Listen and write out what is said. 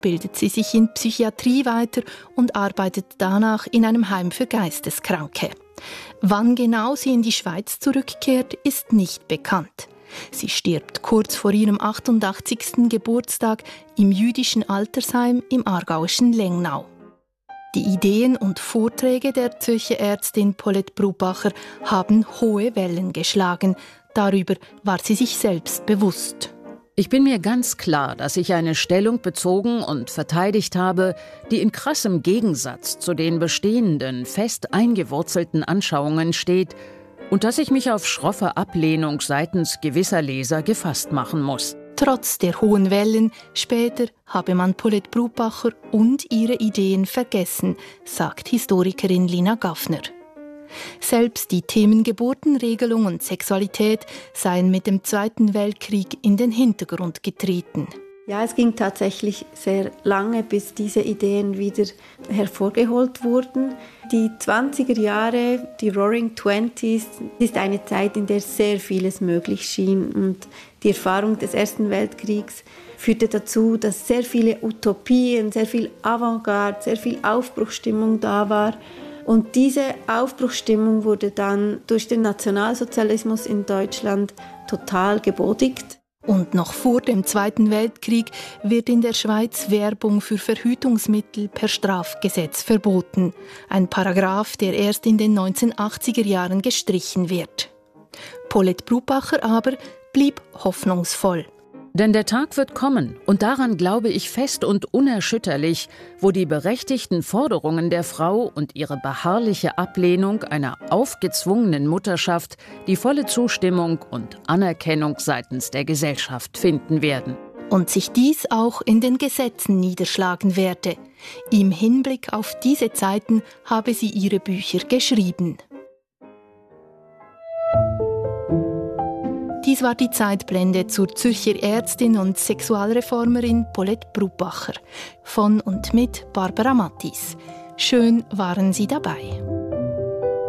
bildet sie sich in Psychiatrie weiter und arbeitet danach in einem Heim für Geisteskranke. Wann genau sie in die Schweiz zurückkehrt, ist nicht bekannt. Sie stirbt kurz vor ihrem 88. Geburtstag im jüdischen Altersheim im aargauischen Lengnau. Die Ideen und Vorträge der Zürcher Ärztin Paulette Brubacher haben hohe Wellen geschlagen. Darüber war sie sich selbst bewusst. Ich bin mir ganz klar, dass ich eine Stellung bezogen und verteidigt habe, die in krassem Gegensatz zu den bestehenden, fest eingewurzelten Anschauungen steht und dass ich mich auf schroffe Ablehnung seitens gewisser Leser gefasst machen muss. Trotz der hohen Wellen, später habe man Paulette Brubacher und ihre Ideen vergessen, sagt Historikerin Lina Gaffner. Selbst die Themen Geburtenregelung und Sexualität seien mit dem Zweiten Weltkrieg in den Hintergrund getreten. Ja, es ging tatsächlich sehr lange, bis diese Ideen wieder hervorgeholt wurden. Die 20er Jahre, die Roaring Twenties, ist eine Zeit, in der sehr vieles möglich schien. Und die Erfahrung des Ersten Weltkriegs führte dazu, dass sehr viele Utopien, sehr viel Avantgarde, sehr viel Aufbruchsstimmung da war. Und diese Aufbruchsstimmung wurde dann durch den Nationalsozialismus in Deutschland total gebodigt. Und noch vor dem Zweiten Weltkrieg wird in der Schweiz Werbung für Verhütungsmittel per Strafgesetz verboten. Ein Paragraph, der erst in den 1980er Jahren gestrichen wird. Paulette Brubacher aber blieb hoffnungsvoll. Denn der Tag wird kommen, und daran glaube ich fest und unerschütterlich, wo die berechtigten Forderungen der Frau und ihre beharrliche Ablehnung einer aufgezwungenen Mutterschaft die volle Zustimmung und Anerkennung seitens der Gesellschaft finden werden. Und sich dies auch in den Gesetzen niederschlagen werde. Im Hinblick auf diese Zeiten habe sie ihre Bücher geschrieben. Dies war die Zeitblende zur Zürcher Ärztin und Sexualreformerin Paulette Brubacher. Von und mit Barbara Mattis. Schön waren Sie dabei.